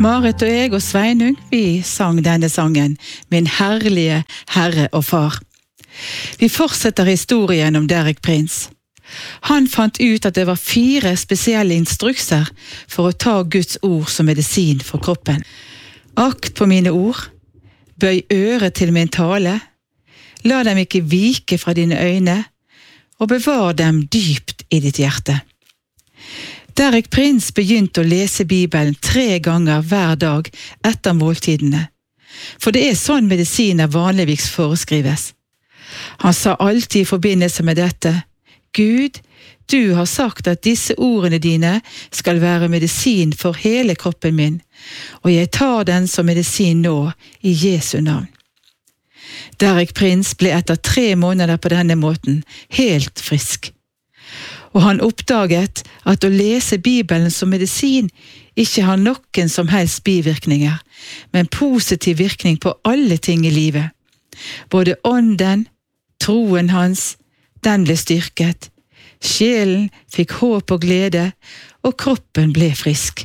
Marit og jeg og Sveinung, vi sang denne sangen, Min herlige Herre og Far. Vi fortsetter historien om Derek Prince. Han fant ut at det var 4 spesielle instrukser for å ta Guds ord som medisin for kroppen. Akt på mine ord, bøy øret til min tale, la dem ikke vike fra dine øyne, og bevar dem dypt i ditt hjerte. Derek Prince begynte å lese Bibelen 3 ganger hver dag etter måltidene, for det sånn medisiner vanligvis foreskrives. Han sa alltid i forbindelse med dette, Gud, du har sagt at disse ordene dine skal være medisin for hele kroppen min, og jeg tar den som medisin nå i Jesu navn. Derek Prince ble etter 3 måneder på denne måten helt frisk. Og han oppdaget at å lese Bibelen som medisin ikke har noen som helst bivirkninger, men positiv virkning på alle ting i livet. Både ånden, troen hans, den ble styrket, sjelen fikk håp og glede, og kroppen ble frisk.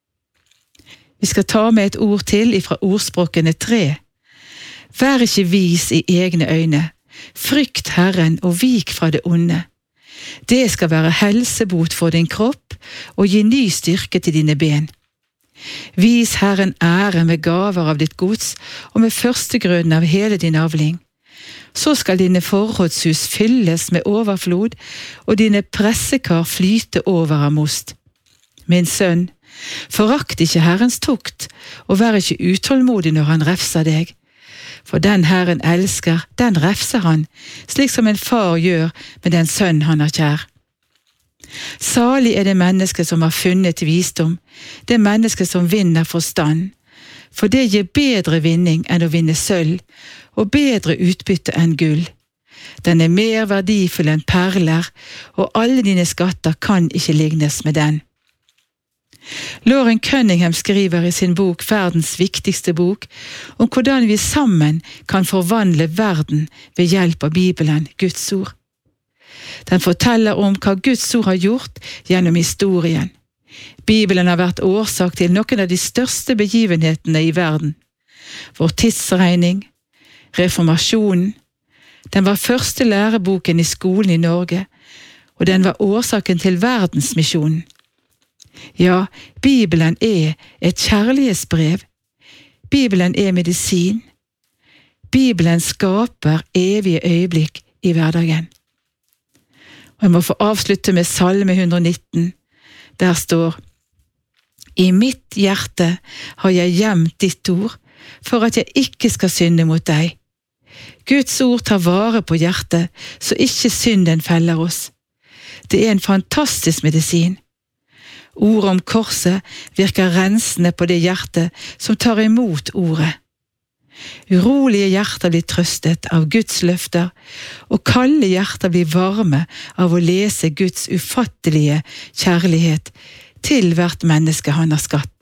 Vi skal ta med et ord til ifra ordspråkene 3. Vær ikke vis i egne øyne, frykt Herren og vik fra det onde. Det skal være helsebot for din kropp og gi ny styrke til dine ben. Vis Herren ære med gaver av ditt gods og med førstegrøden av hele din avling. Så skal dine forrådshus fylles med overflod, og dine pressekar flyte over av most. Min sønn, forakt ikke Herrens tukt, og vær ikke utålmodig når han refser deg. For den Herren elsker, den refser han, slik som en far gjør med den sønn han har kjær. Salig det menneske som har funnet visdom, det menneske som vinner forstand, for det gir bedre vinning enn å vinne sølv, og bedre utbytte enn gull. Den mer verdifull enn perler, og alle dine skatter kan ikke lignes med den. Lauren Cunningham skriver i sin bok Verdens viktigste bok om hvordan vi sammen kan forvandle verden ved hjelp av Bibelen, Guds ord. Den forteller om hva Guds ord har gjort gjennom historien. Bibelen har vært årsak til noen av de største begivenhetene i verden. Vår tidsregning, reformasjonen, den var første læreboken i skolen i Norge, og den var årsaken til verdensmisjonen. Ja, Bibelen et kjærlighetsbrev. Bibelen medisin. Bibelen skaper evige øyeblikk i hverdagen. Og jeg må få avslutte med Salme 119. Der står, I mitt hjerte har jeg gjemt ditt ord, for at jeg ikke skal synde mot deg. Guds ord tar vare på hjertet, så ikke synden feller oss. Det en fantastisk medisin. Ordet om korset virker rensende på det hjertet som tar imot ordet. Urolige hjerter blir trøstet av Guds løfter, og kalde hjerter blir varme av å lese Guds ufattelige kjærlighet til hvert menneske han har skapt.